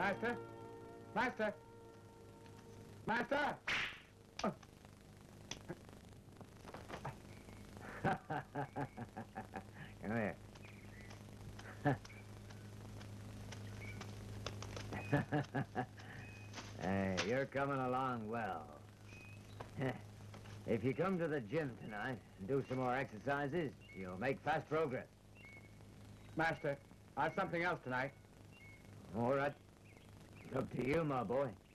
Master? Master? Master? Come here. Hey, you're coming along well. If you come to the gym tonight and do some more exercises, you'll make fast progress. Master, I have something else tonight. All right. It's up to you, my boy.